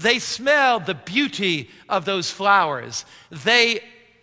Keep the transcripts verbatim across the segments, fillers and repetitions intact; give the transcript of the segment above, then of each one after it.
They smelled the beauty of those flowers. They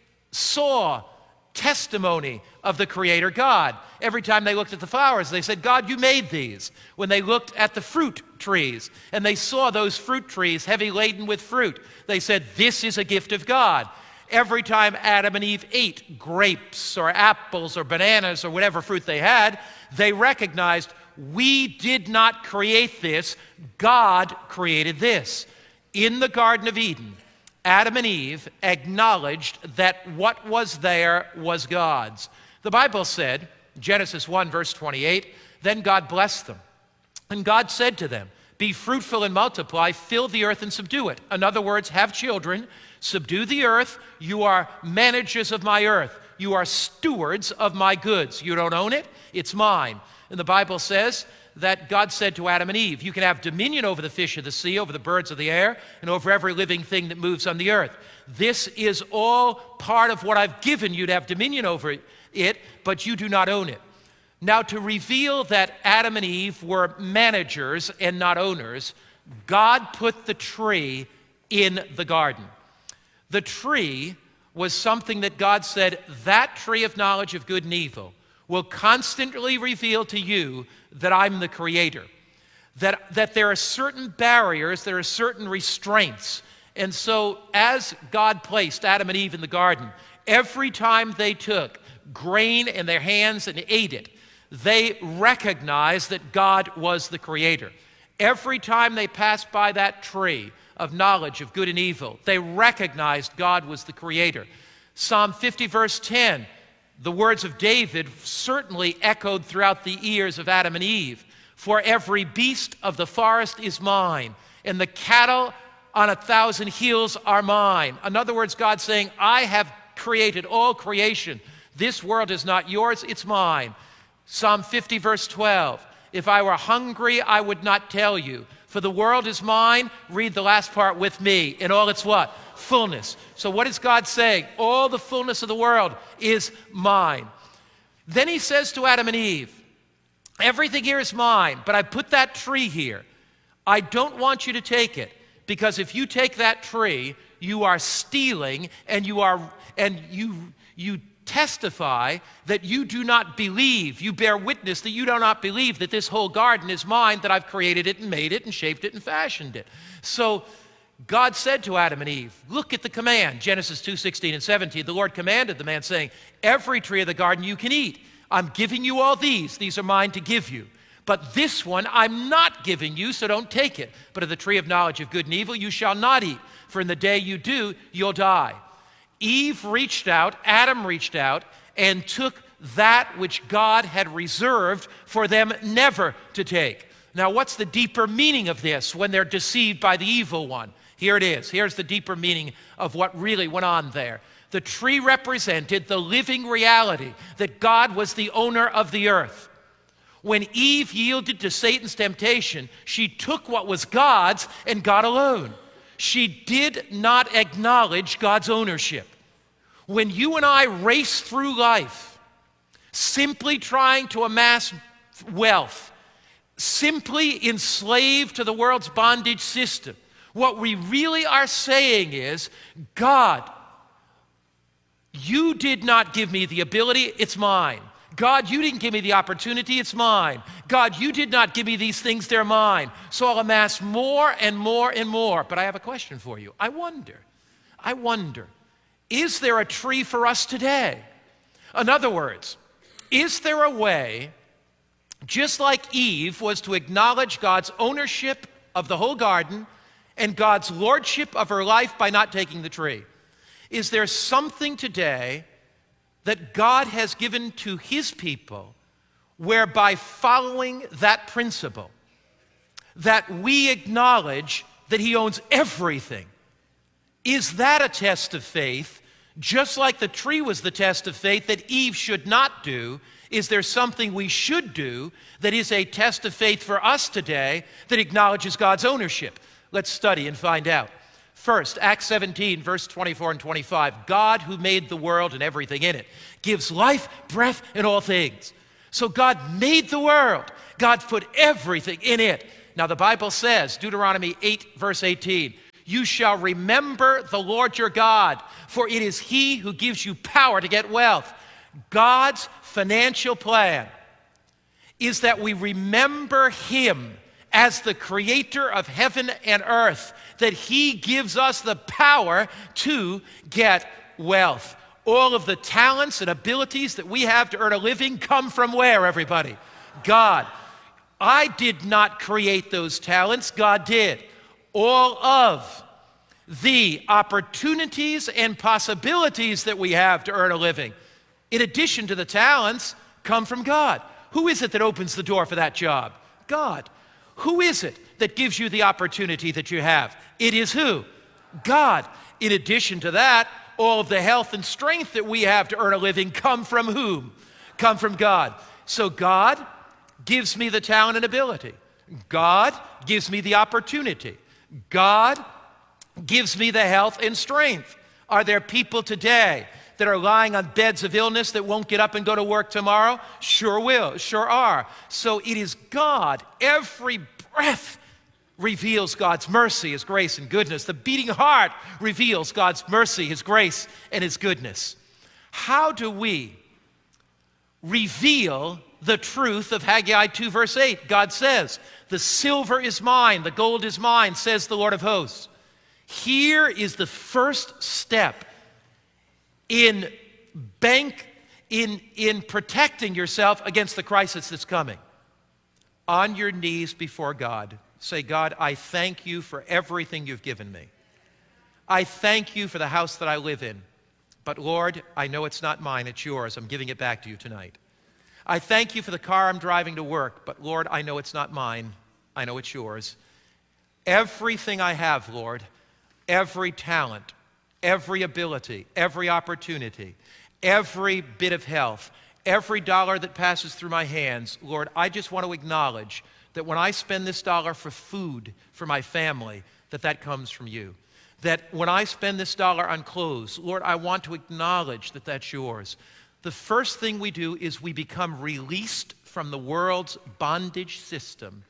saw testimony of the Creator God. Every time they looked at the flowers, they said, God, you made these. When they looked at the fruit trees and they saw those fruit trees heavy laden with fruit, they said, this is a gift of God. Every time Adam and Eve ate grapes or apples or bananas or whatever fruit they had, they recognized, we did not create this, God created this. In the Garden of Eden, Adam and Eve acknowledged that what was there was God's. The Bible said, Genesis one, verse twenty-eight, then God blessed them. And God said to them, be fruitful and multiply, fill the earth and subdue it. In other words, have children, subdue the earth. You are managers of my earth. You are stewards of my goods. You don't own it, it's mine. And the Bible says that God said to Adam and Eve, you can have dominion over the fish of the sea, over the birds of the air, and over every living thing that moves on the earth. This is all part of what I've given you to have dominion over it, but you do not own it. Now, to reveal that Adam and Eve were managers and not owners, God put the tree in the garden. The tree was something that God said, that tree of knowledge of good and evil will constantly reveal to you that I'm the Creator, that, that there are certain barriers, there are certain restraints. And so as God placed Adam and Eve in the garden, every time they took grain in their hands and ate it, they recognized that God was the Creator. Every time they passed by that tree of knowledge of good and evil, they recognized God was the Creator. Psalm fifty, verse ten, the words of David certainly echoed throughout the ears of Adam and Eve. For every beast of the forest is mine, and the cattle on a thousand hills are mine. In other words, God saying, I have created all creation. This world is not yours, it's mine. Psalm fifty, verse twelve, if I were hungry, I would not tell you. For the world is mine. Read the last part with me. In all its what? Fullness. So what is God saying? All the fullness of the world is mine. Then he says to Adam and Eve, everything here is mine, but I put that tree here. I don't want you to take it, because if you take that tree, you are stealing, and you are and you you testify that you do not believe, you bear witness that you do not believe that this whole garden is mine, that I've created it and made it and shaped it and fashioned it. So God said to Adam and Eve, look at the command, Genesis two, sixteen and seventeen. The Lord commanded the man, saying, every tree of the garden you can eat. I'm giving you all these. These are mine to give you. But this one I'm not giving you, so don't take it. But of the tree of knowledge of good and evil you shall not eat, for in the day you do, you'll die. Eve reached out, Adam reached out, and took that which God had reserved for them never to take. Now, what's the deeper meaning of this when they're deceived by the evil one? Here it is. Here's the deeper meaning of what really went on there. The tree represented the living reality that God was the owner of the earth. When Eve yielded to Satan's temptation, she took what was God's and God alone. She did not acknowledge God's ownership. When you and I race through life, simply trying to amass wealth, simply enslaved to the world's bondage system, what we really are saying is, God, you did not give me the ability, it's mine. God, you didn't give me the opportunity, it's mine. God, you did not give me these things, they're mine. So I'll amass more and more and more. But I have a question for you. I wonder, I wonder, is there a tree for us today? In other words, is there a way, just like Eve was to acknowledge God's ownership of the whole garden and God's lordship of her life by not taking the tree? Is there something today that God has given to his people whereby following that principle, that we acknowledge that he owns everything? Is that a test of faith, just like the tree was the test of faith that Eve should not do? Is there something we should do that is a test of faith for us today that acknowledges God's ownership? Let's study and find out. First, Acts seventeen, verse twenty-four and twenty-five. God, who made the world and everything in it, gives life, breath, and all things. So God made the world. God put everything in it. Now the Bible says, Deuteronomy eight, verse eighteen, You shall remember the Lord your God, for it is he who gives you power to get wealth. God's financial plan is that we remember him as the creator of heaven and earth, that he gives us the power to get wealth. All of the talents and abilities that we have to earn a living come from where, everybody? God. I did not create those talents, God did. All of the opportunities and possibilities that we have to earn a living, in addition to the talents, come from God. Who is it that opens the door for that job? God. Who is it that gives you the opportunity that you have? It is who? God. In addition to that, all of the health and strength that we have to earn a living come from whom? Come from God. So God gives me the talent and ability. God gives me the opportunity. God gives me the health and strength. Are there people today that are lying on beds of illness that won't get up and go to work tomorrow? Sure will, sure are. So it is God. Every breath reveals God's mercy, his grace and goodness. The beating heart reveals God's mercy, his grace and his goodness. How do we reveal the truth of Haggai two verse eight? God says, the silver is mine, the gold is mine, says the Lord of hosts. Here is the first step in bank, in, in protecting yourself against the crisis that's coming. On your knees before God, say, God, I thank you for everything you've given me. I thank you for the house that I live in. But Lord, I know it's not mine, it's yours. I'm giving it back to you tonight. I thank you for the car I'm driving to work, but Lord, I know it's not mine. I know it's yours. Everything I have, Lord, every talent, every ability, every opportunity, every bit of health, every dollar that passes through my hands, Lord, I just want to acknowledge that when I spend this dollar for food for my family, that that comes from you. That when I spend this dollar on clothes, Lord, I want to acknowledge that that's yours. The first thing we do is we become released from the world's bondage system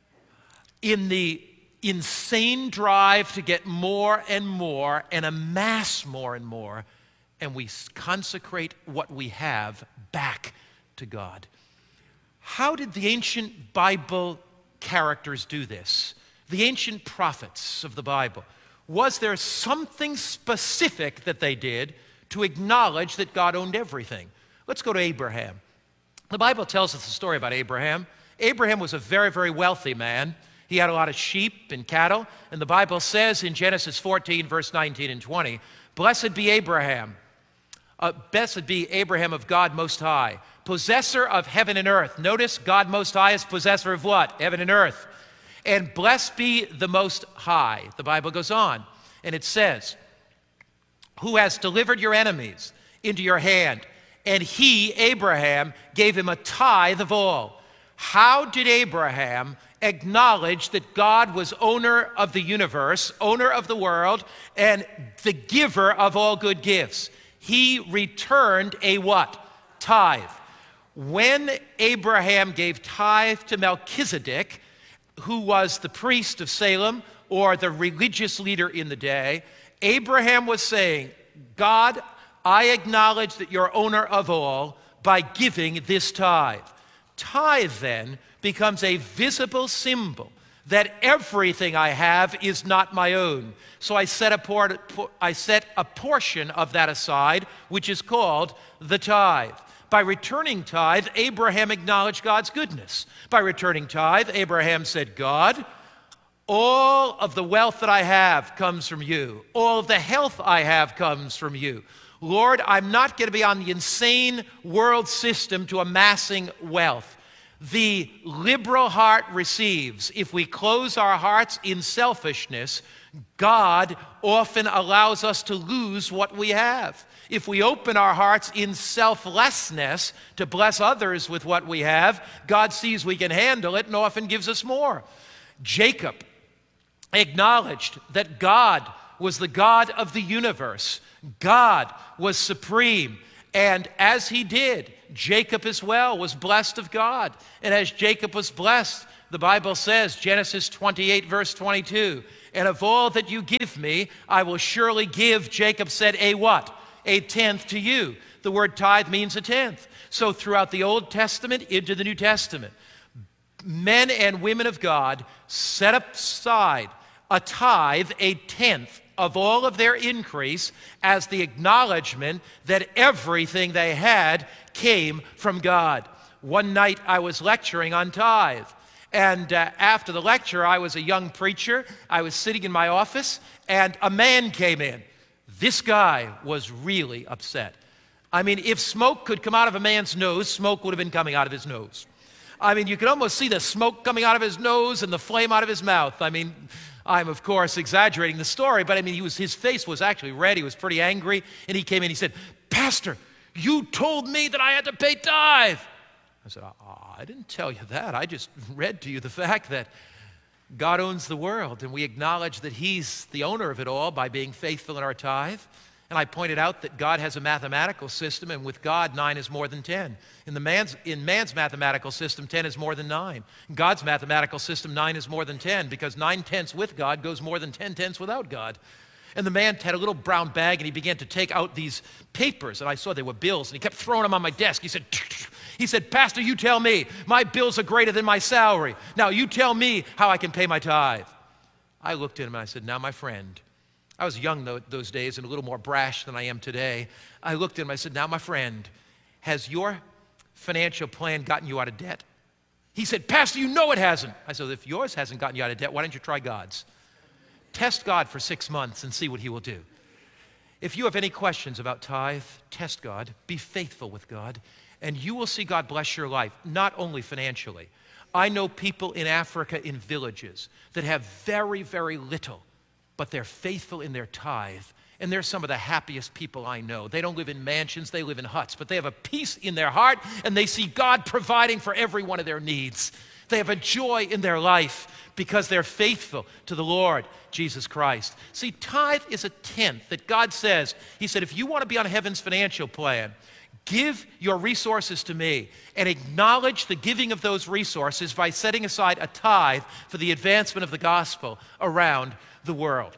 in the insane drive to get more and more and amass more and more, and we consecrate what we have back to God. How did the ancient Bible characters do this? The ancient prophets of the Bible. Was there something specific that they did to acknowledge that God owned everything? Let's go to Abraham. The Bible tells us a story about Abraham. Abraham was a very, very wealthy man. He had a lot of sheep and cattle, and the Bible says in Genesis fourteen, verse nineteen and twenty, blessed be Abraham, uh, blessed be Abraham of God Most High, possessor of heaven and earth. Notice God Most High is possessor of what? Heaven and earth. And blessed be the Most High. The Bible goes on, and it says, who has delivered your enemies into your hand, and he, Abraham, gave him a tithe of all. How did Abraham acknowledge that God was owner of the universe, owner of the world, and the giver of all good gifts? He returned a what? Tithe. When Abraham gave tithe to Melchizedek, who was the priest of Salem or the religious leader in the day, Abraham was saying, God, I acknowledge that you're owner of all by giving this tithe. Tithe then becomes a visible symbol that everything I have is not my own. So I set a, por- I set a portion of that aside, which is called the tithe. By returning tithe, Abraham acknowledged God's goodness. By returning tithe, Abraham said, God, all of the wealth that I have comes from you. All of the health I have comes from you. Lord, I'm not going to be on the insane world system to amassing wealth. The liberal heart receives. If we close our hearts in selfishness, God often allows us to lose what we have. If we open our hearts in selflessness to bless others with what we have, God sees we can handle it and often gives us more. Jacob acknowledged that God was the God of the universe. God was supreme. And as he did, Jacob as well was blessed of God. And as Jacob was blessed, The Bible says, Genesis twenty-eight, verse twenty-two, and of all that you give me, I will surely give, Jacob said, a what? A tenth to you. The word tithe means a tenth. So throughout the Old Testament into the New Testament, men and women of God set aside a tithe, a tenth of all of their increase, as the acknowledgement that everything they had came from God. One night I was lecturing on tithe. And uh, after the lecture, I was a young preacher. I was sitting in my office, and a man came in. This guy was really upset. I mean, if smoke could come out of a man's nose, smoke would have been coming out of his nose. I mean, you could almost see the smoke coming out of his nose and the flame out of his mouth. I mean, I'm, of course, exaggerating the story, but I mean, he was, his face was actually red. He was pretty angry, and he came in. He said, "Pastor, you told me that I had to pay tithe." I said, oh, I didn't tell you that. I just read to you the fact that God owns the world, and we acknowledge that He's the owner of it all by being faithful in our tithe. And I pointed out that God has a mathematical system, and with God, nine is more than ten. In, the man's, in man's mathematical system, ten is more than nine. In God's mathematical system, nine is more than ten, because nine tenths with God goes more than ten tenths without God. And the man had a little brown bag, and he began to take out these papers, and I saw they were bills, and he kept throwing them on my desk. He said, he said, "Pastor, you tell me. My bills are greater than my salary. Now, you tell me how I can pay my tithe." I looked at him, and I said, "Now, my friend," I was young those days and a little more brash than I am today. I looked at him, I said, "Now, my friend, has your financial plan gotten you out of debt?" He said, "Pastor, you know it hasn't." I said, "If yours hasn't gotten you out of debt, why don't you try God's? Test God for six months and see what He will do." If you have any questions about tithe, test God, be faithful with God, and you will see God bless your life, not only financially. I know people in Africa in villages that have very, very little, but they're faithful in their tithe, and they're some of the happiest people I know. They don't live in mansions, they live in huts, but they have a peace in their heart, and they see God providing for every one of their needs. They have a joy in their life because they're faithful to the Lord Jesus Christ. See, tithe is a tenth that God says, He said, if you want to be on heaven's financial plan, give your resources to me and acknowledge the giving of those resources by setting aside a tithe for the advancement of the gospel around the world.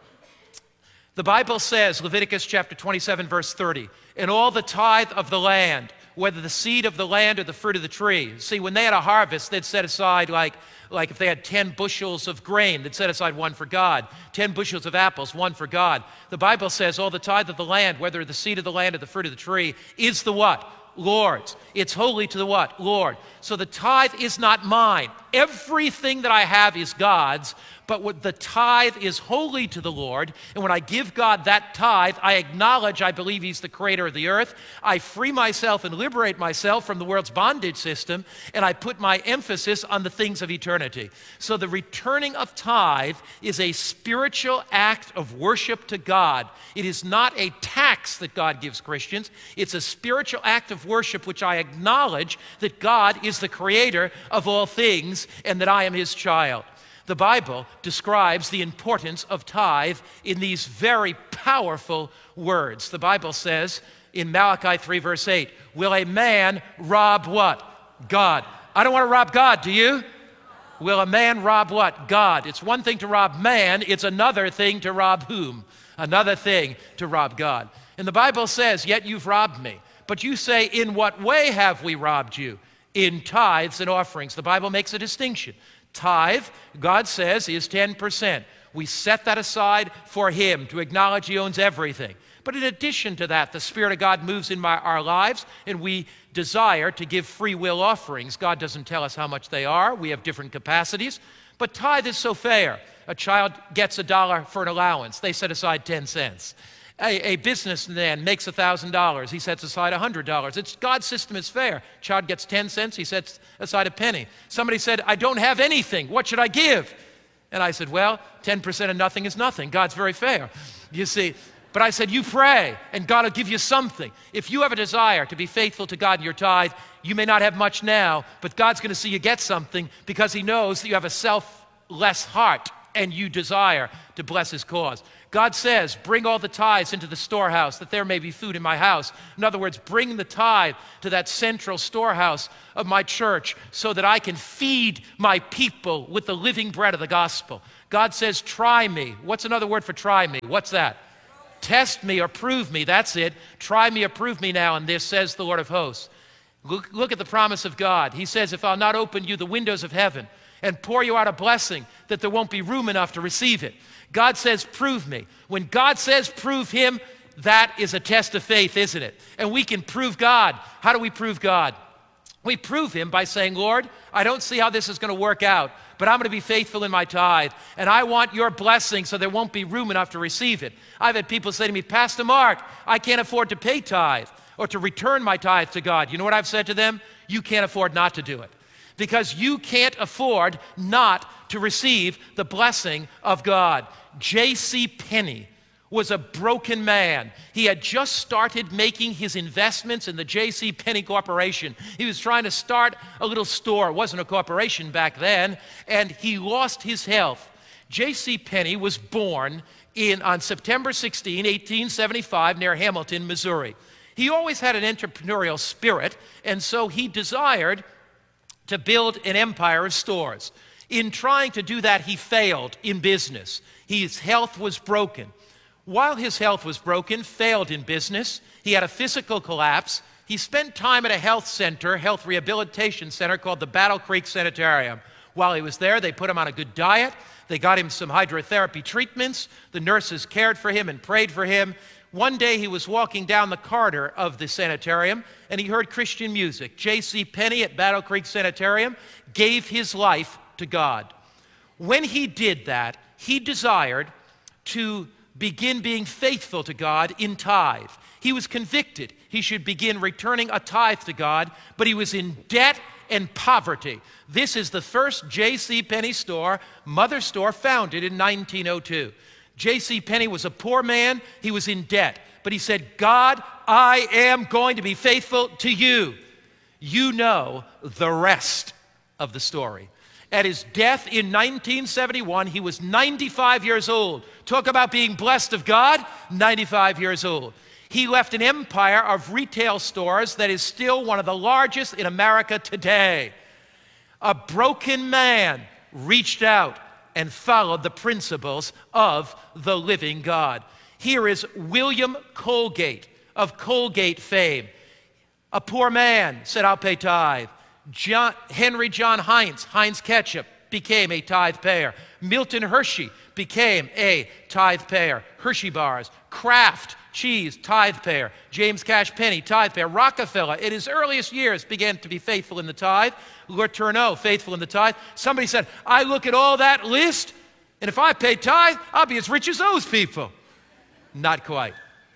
The Bible says, Leviticus chapter twenty-seven, verse thirty, "And all the tithe of the land, whether the seed of the land or the fruit of the tree." See, when they had a harvest, they'd set aside, like, like if they had ten bushels of grain, they'd set aside one for God. ten bushels of apples, one for God. The Bible says all the tithe of the land, whether the seed of the land or the fruit of the tree, is the what? Lord's. It's holy to the what? Lord. So the tithe is not mine. Everything that I have is God's, but what the tithe is holy to the Lord, and when I give God that tithe, I acknowledge I believe He's the creator of the earth. I free myself and liberate myself from the world's bondage system, and I put my emphasis on the things of eternity. So the returning of tithe is a spiritual act of worship to God. It is not a tax that God gives Christians. It's a spiritual act of worship which I acknowledge that God is the creator of all things and that I am His child. The Bible describes the importance of tithe in these very powerful words. The Bible says in Malachi three, verse eight, "Will a man rob what? God." I don't want to rob God, do you? Will a man rob what? God. It's one thing to rob man, it's another thing to rob whom? Another thing to rob God. And the Bible says, "Yet you've robbed me." But you say, "In what way have we robbed you?" In tithes and offerings. The Bible makes a distinction. Tithe, God says, is ten percent. We set that aside for Him to acknowledge He owns everything. But in addition to that, the Spirit of God moves in my, our lives, and we desire to give free will offerings. God doesn't tell us how much they are. We have different capacities. But tithe is so fair. A child gets a dollar for an allowance. They set aside ten cents. A, a businessman makes one thousand dollars. He sets aside one hundred dollars. It's God's system is fair. Child gets ten cents. He sets aside a penny. Somebody said, "I don't have anything. What should I give?" And I said, "Well, ten percent of nothing is nothing. God's very fair." You see, but I said, "You pray, and God will give you something." If you have a desire to be faithful to God in your tithe, you may not have much now, but God's going to see you get something because He knows that you have a selfless heart and you desire to bless His cause. God says, bring all the tithes into the storehouse that there may be food in my house. In other words, bring the tithe to that central storehouse of my church so that I can feed my people with the living bread of the gospel. God says, try me. What's another word for try me? What's that? Test me or prove me. That's it. Try me or prove me now in this, says the Lord of hosts. Look, look at the promise of God. He says, if I'll not open you the windows of heaven and pour you out a blessing, that there won't be room enough to receive it. God says, prove me. When God says, prove him, that is a test of faith, isn't it? And we can prove God. How do we prove God? We prove him by saying, Lord, I don't see how this is going to work out, but I'm going to be faithful in my tithe, and I want your blessing so there won't be room enough to receive it. I've had people say to me, Pastor Mark, I can't afford to pay tithe or to return my tithe to God. You know what I've said to them? You can't afford not to do it, because you can't afford not to receive the blessing of God. J C. Penney was a broken man. He had just started making his investments in the J C. Penney Corporation. He was trying to start a little store. It wasn't a corporation back then, and he lost his health. J C. Penney was born in, on September sixteenth, eighteen seventy-five, near Hamilton, Missouri. He always had an entrepreneurial spirit, and so he desired to build an empire of stores. In trying to do that, he failed in business. His health was broken. While his health was broken, failed in business, he had a physical collapse. He spent time at a health center, health rehabilitation center called the Battle Creek Sanitarium. While he was there, they put him on a good diet. They got him some hydrotherapy treatments. The nurses cared for him and prayed for him. One day he was walking down the corridor of the sanitarium and he heard Christian music. J C. Penney at Battle Creek Sanitarium gave his life to God. When he did that, he desired to begin being faithful to God in tithe. He was convicted he should begin returning a tithe to God, but he was in debt and poverty. This is the first J C. Penney store, mother store, founded in nineteen oh two. J C. Penney was a poor man. He was in debt. But he said, God, I am going to be faithful to you. You know the rest of the story. At his death in nineteen seventy-one, he was ninety-five years old. Talk about being blessed of God, ninety-five years old. He left an empire of retail stores that is still one of the largest in America today. A broken man reached out and followed the principles of the living God. Here is William Colgate of Colgate fame. A poor man said, I'll pay tithe. John, Henry John Heinz, Heinz Ketchup, became a tithe payer. Milton Hershey became a tithe payer. Hershey bars, Kraft cheese, tithe payer. James Cash Penney, tithe payer. Rockefeller, in his earliest years, began to be faithful in the tithe. Letourneau, faithful in the tithe. Somebody said, I look at all that list, and if I pay tithe, I'll be as rich as those people. Not quite.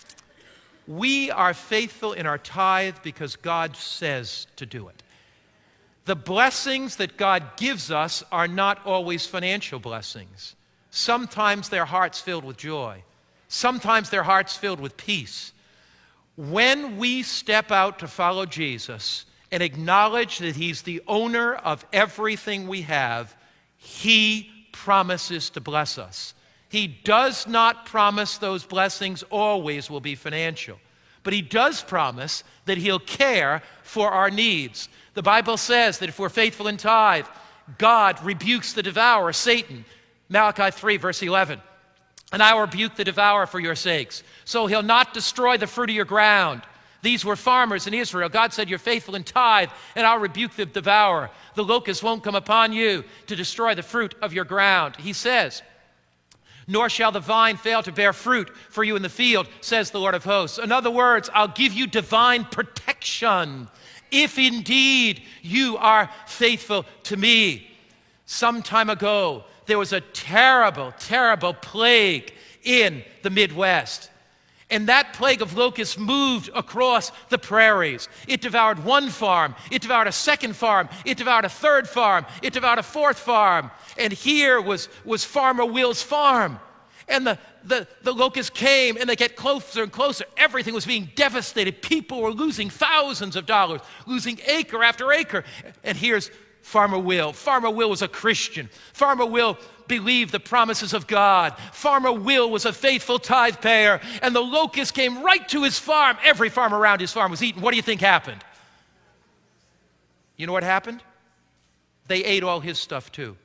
We are faithful in our tithe because God says to do it. The blessings that God gives us are not always financial blessings. Sometimes they're hearts filled with joy. Sometimes they're hearts filled with peace. When we step out to follow Jesus and acknowledge that he's the owner of everything we have, he promises to bless us. He does not promise those blessings always will be financial, but he does promise that he'll care for our needs. The Bible says that if we're faithful in tithe, God rebukes the devourer, Satan. Malachi three, verse eleven. And I will rebuke the devourer for your sakes. So he'll not destroy the fruit of your ground. These were farmers in Israel. God said, you're faithful in tithe, and I'll rebuke the devourer. The locust won't come upon you to destroy the fruit of your ground. He says, nor shall the vine fail to bear fruit for you in the field, says the Lord of hosts. In other words, I'll give you divine protection if indeed you are faithful to me. Some time ago, there was a terrible, terrible plague in the Midwest. And that plague of locusts moved across the prairies. It devoured one farm. It devoured a second farm. It devoured a third farm. It devoured a fourth farm. And here was, was Farmer Will's farm. And the, the, the locusts came and they get closer and closer. Everything was being devastated. People were losing thousands of dollars, losing acre after acre. And here's Farmer Will. Farmer Will was a Christian. Farmer Will believed the promises of God. Farmer Will was a faithful tithe payer, and the locust came right to his farm. Every farm around his farm was eaten. What do you think happened? You know what happened? They ate all his stuff too.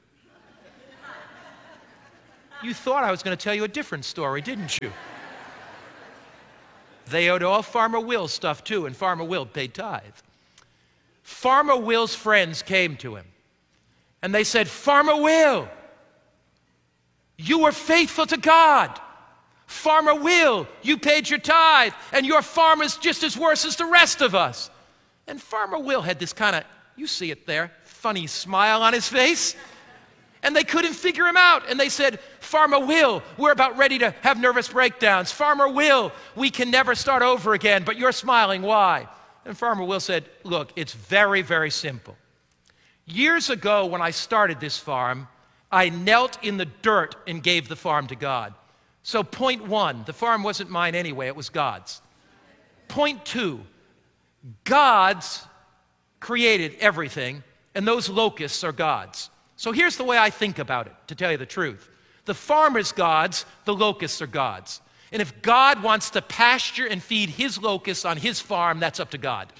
You thought I was going to tell you a different story, didn't you? They ate all Farmer Will's stuff too, and Farmer Will paid tithe. Farmer Will's friends came to him, and they said, Farmer Will, you were faithful to God. Farmer Will, you paid your tithe, and your farm is just as worse as the rest of us. And Farmer Will had this kind of, you see it there, funny smile on his face. And they couldn't figure him out. And they said, Farmer Will, we're about ready to have nervous breakdowns. Farmer Will, we can never start over again, but you're smiling. Why? And Farmer Will said, look, it's very, very simple. Years ago when I started this farm, I knelt in the dirt and gave the farm to God. So point one, the farm wasn't mine anyway, it was God's. Point two, God's created everything, and those locusts are God's. So here's the way I think about it, to tell you the truth. The farm is God's, the locusts are God's. And if God wants to pasture and feed his locusts on his farm, that's up to God.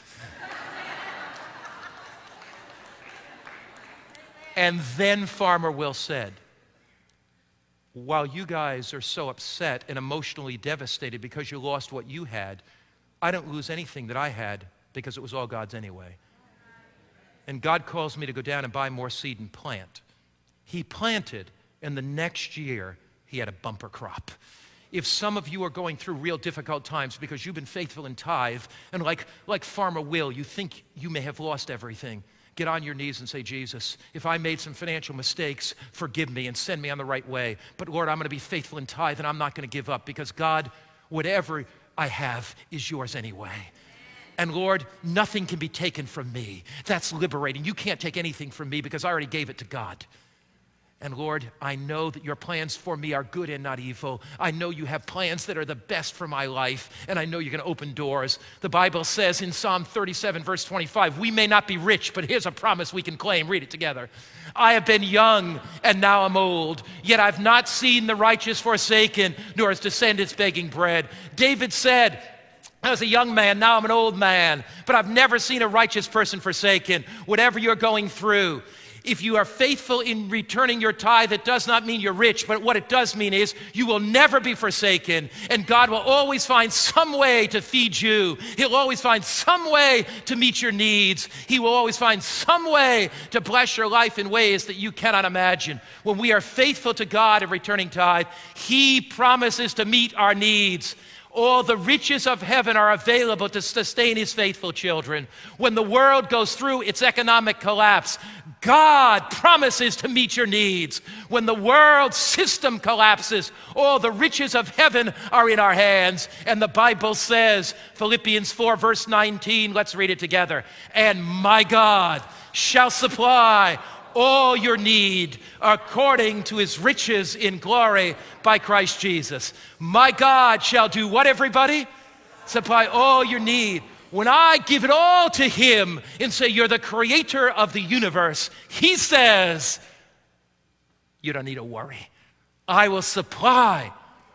And then Farmer Will said, while you guys are so upset and emotionally devastated because you lost what you had, I don't lose anything that I had because it was all God's anyway. And God calls me to go down and buy more seed and plant. He planted, and the next year, he had a bumper crop. If some of you are going through real difficult times because you've been faithful in tithe, and like, like Farmer Will, you think you may have lost everything, get on your knees and say, Jesus, if I made some financial mistakes, forgive me and send me on the right way. But Lord, I'm going to be faithful in tithe, and I'm not going to give up because God, whatever I have is yours anyway. And Lord, nothing can be taken from me. That's liberating. You can't take anything from me because I already gave it to God. And Lord, I know that your plans for me are good and not evil. I know you have plans that are the best for my life, and I know you're going to open doors. The Bible says in Psalm thirty-seven, verse twenty-five, we may not be rich, but here's a promise we can claim. Read it together. I have been young, and now I'm old, yet I've not seen the righteous forsaken, nor his descendants begging bread. David said, I was a young man, now I'm an old man, but I've never seen a righteous person forsaken. Whatever you're going through, if you are faithful in returning your tithe, it does not mean you're rich, but what it does mean is you will never be forsaken, and God will always find some way to feed you. He'll always find some way to meet your needs. He will always find some way to bless your life in ways that you cannot imagine. When we are faithful to God in returning tithe, He promises to meet our needs. All the riches of heaven are available to sustain his faithful children. When the world goes through its economic collapse, God promises to meet your needs. When the world system collapses, all the riches of heaven are in our hands. And the Bible says, Philippians four, verse nineteen, let's read it together. And my God shall supply all your need according to his riches in glory by Christ Jesus. My God shall do what, everybody? Supply all your need. When I give it all to him and say, you're the creator of the universe, he says, you don't need to worry. I will supply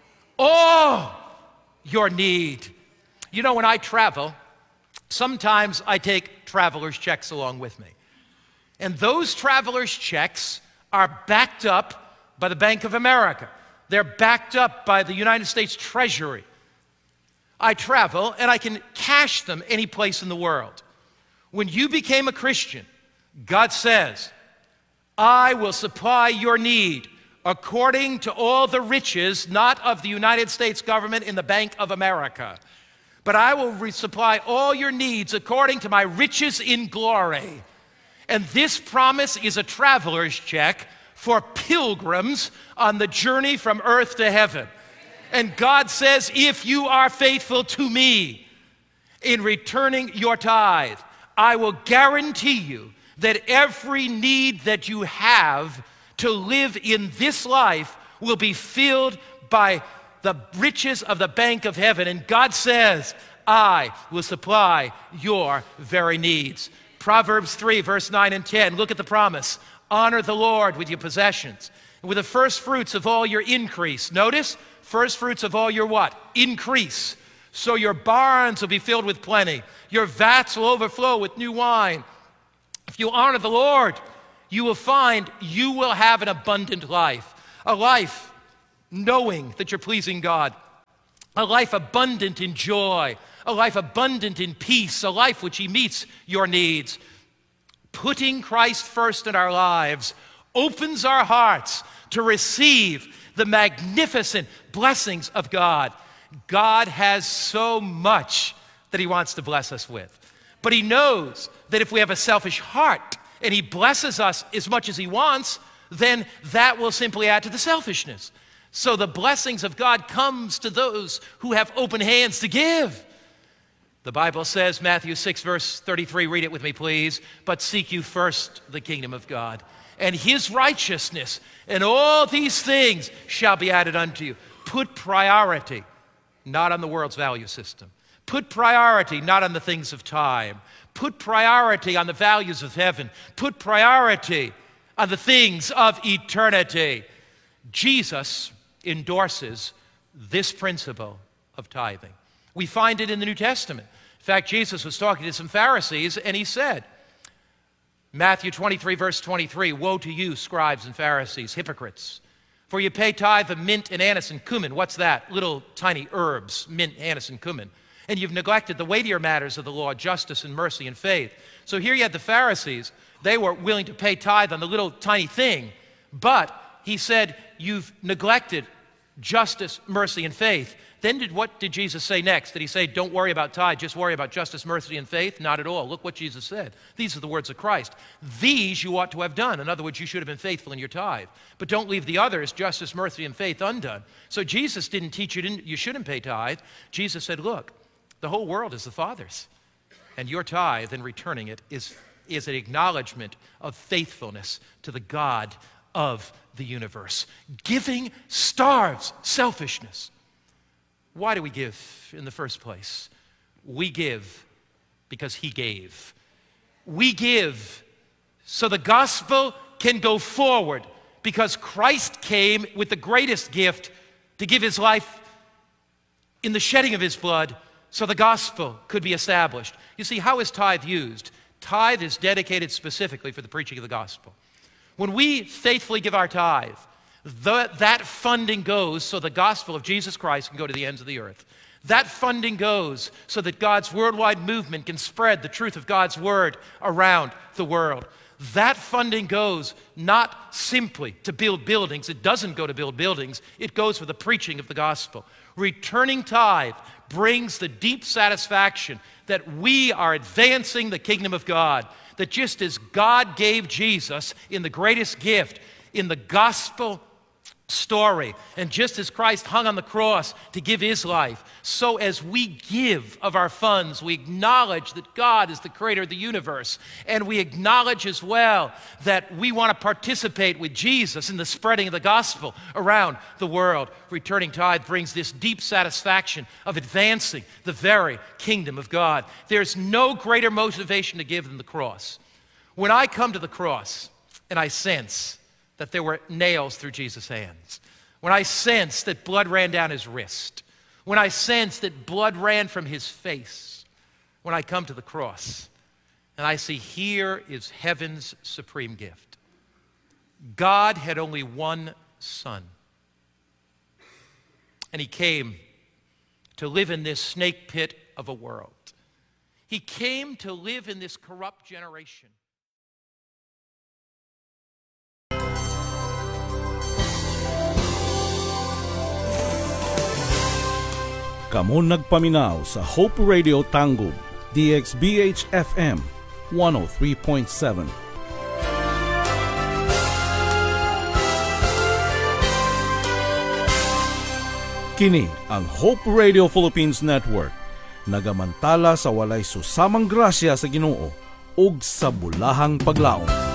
all your need. You know, when I travel, sometimes I take traveler's checks along with me. And those traveler's checks are backed up by the Bank of America. They're backed up by the United States Treasury. I travel and I can cash them any place in the world. When you became a Christian, God says, I will supply your need according to all the riches, not of the United States government in the Bank of America, but I will resupply all your needs according to my riches in glory. And this promise is a traveler's check for pilgrims on the journey from earth to heaven. And God says, if you are faithful to me in returning your tithe, I will guarantee you that every need that you have to live in this life will be filled by the riches of the bank of heaven. And God says, I will supply your very needs. Proverbs three, verse nine and ten, look at the promise. Honor the Lord with your possessions with the first fruits of all your increase. Notice, first fruits of all your what? Increase. So your barns will be filled with plenty. Your vats will overflow with new wine. If you honor the Lord, you will find you will have an abundant life. A life knowing that you're pleasing God. A life abundant in joy. A life abundant in peace. A life which He meets your needs. Putting Christ first in our lives opens our hearts to receive the magnificent blessings of God. God has so much that He wants to bless us with. But He knows that if we have a selfish heart and He blesses us as much as He wants, then that will simply add to the selfishness. So the blessings of God comes to those who have open hands to give. The Bible says, Matthew six, verse thirty-three, read it with me, please. But seek you first the kingdom of God and His righteousness, and all these things shall be added unto you. Put priority not on the world's value system. Put priority not on the things of time. Put priority on the values of heaven. Put priority on the things of eternity. Jesus endorses this principle of tithing. We find it in the New Testament. In fact, Jesus was talking to some Pharisees, and He said, Matthew twenty-three, verse twenty-three, woe to you, scribes and Pharisees, hypocrites, for you pay tithe of mint and anise and cumin. What's that? Little tiny herbs, mint, anise, and cumin. And you've neglected the weightier matters of the law, justice and mercy and faith. So here you had the Pharisees. They were willing to pay tithe on the little tiny thing, but He said, you've neglected justice, mercy, and faith. Then did, what did Jesus say next? Did He say, don't worry about tithe, just worry about justice, mercy, and faith? Not at all. Look what Jesus said. These are the words of Christ. These you ought to have done. In other words, you should have been faithful in your tithe. But don't leave the others, justice, mercy, and faith, undone. So Jesus didn't teach you didn't, you shouldn't pay tithe. Jesus said, look, the whole world is the Father's. And your tithe and returning it is, is an acknowledgement of faithfulness to the God of the universe. Giving starves selfishness. Why do we give in the first place? We give because He gave. We give so the gospel can go forward because Christ came with the greatest gift to give His life in the shedding of His blood so the gospel could be established. You see, how is tithe used? Tithe is dedicated specifically for the preaching of the gospel. When we faithfully give our tithe, the, that funding goes so the gospel of Jesus Christ can go to the ends of the earth. That funding goes so that God's worldwide movement can spread the truth of God's word around the world. That funding goes not simply to build buildings. It doesn't go to build buildings. It goes for the preaching of the gospel. Returning tithe brings the deep satisfaction that we are advancing the kingdom of God. That just as God gave Jesus in the greatest gift, in the gospel story, and just as Christ hung on the cross to give His life, so as we give of our funds, we acknowledge that God is the creator of the universe, and we acknowledge as well that we want to participate with Jesus in the spreading of the gospel around the world. Returning tithe brings this deep satisfaction of advancing the very kingdom of God. There's no greater motivation to give than the cross. When I come to the cross and I sense that there were nails through Jesus' hands, when I sense that blood ran down His wrist, when I sense that blood ran from His face, when I come to the cross and I see here is heaven's supreme gift. God had only one Son, and He came to live in this snake pit of a world. He came to live in this corrupt generation. Kamo nagpaminaw sa Hope Radio Tangub, D X B H F M one oh three point seven. Kini ang Hope Radio Philippines Network, nagamantala sa walay susamang grasya sa Ginoo ug sa bulahang paglaom.